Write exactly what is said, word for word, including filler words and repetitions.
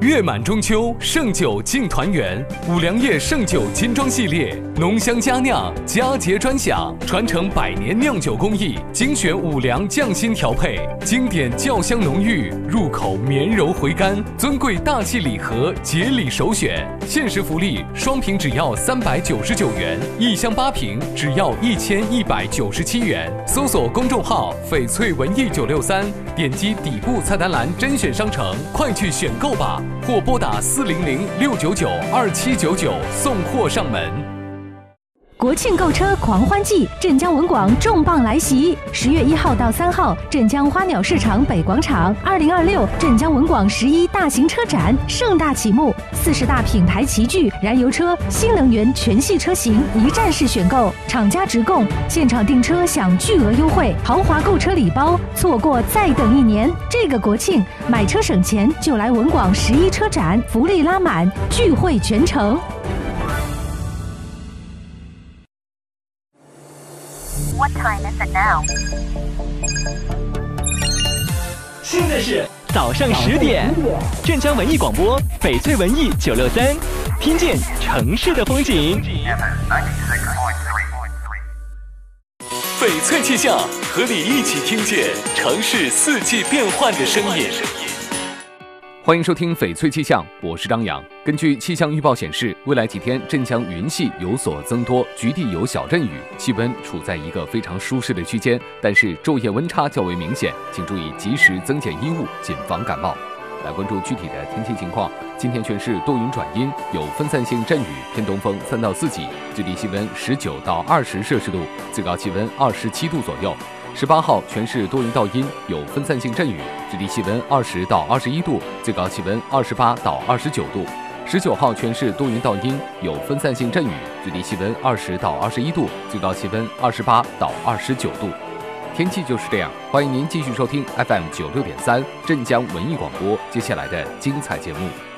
月满中秋，盛酒敬团圆。五粮液盛酒金装系列，浓香佳酿，佳节专享，传承百年酿酒工艺，精选五粮匠心调配，经典酵香浓郁，入口绵柔回甘。尊贵大气礼盒，节礼首选。限时福利，双瓶只要三百九十九元，一箱八瓶只要一千一百九十七元。搜索公众号“翡翠文艺九六三”，点击底部菜单栏甄选商城，快去选购吧！或拨打四零零六九九二七九九送货上门。 国庆购车狂欢季，镇江文广重磅来袭！十月一号到三号，镇江花鸟市场北广场，二零二六镇江文广十一大型车展盛大启幕，四十大品牌齐聚，燃油车、新能源全系车型一站式选购，厂家直供，现场订车享巨额优惠，豪华购车礼包，错过再等一年。这个国庆买车省钱就来文广十一车展，福利拉满，聚会全程。 What time is it now? 现在是早上十点，镇江文艺广播，翡翠文艺九六三，听见城市的风景。 翡翠气象，和你一起听见城市四季变换的声音。欢迎收听翡翠气象，我是张扬。根据气象预报显示，未来几天镇江云系有所增多，局地有小阵雨，气温处在一个非常舒适的区间，但是昼夜温差较为明显，请注意及时增减衣物，谨防感冒。来关注具体的天气情况。今天全市多云转阴，有分散性阵雨，偏东风三到四级，最低气温十九到二十摄氏度，最高气温二十七度左右。十八号全市多云到阴，有分散性阵雨，最低气温二十到二十一度，最高气温二十八到二十九度。十九号全市多云到阴，有分散性阵雨，最低气温二十到二十一度，最高气温二十八到二十九度。天气就是这样，欢迎您继续收听 F M 九六点三镇江文艺广播接下来的精彩节目。